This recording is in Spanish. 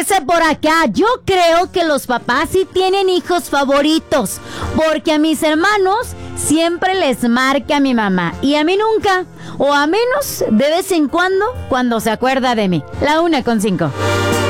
Dice por acá, yo creo que los papás sí tienen hijos favoritos, porque a mis hermanos siempre les marca mi mamá y a mí nunca, o a menos de vez en cuando se acuerda de mí. La 1:05.